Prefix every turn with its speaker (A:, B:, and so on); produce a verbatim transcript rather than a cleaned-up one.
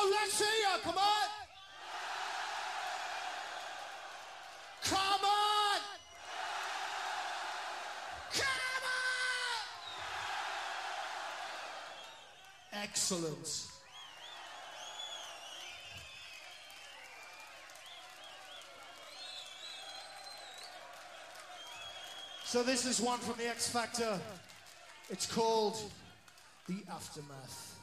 A: let's see ya, come on! Come on! Come on! Excellent. So this is one from the X Factor. It's called The Aftermath.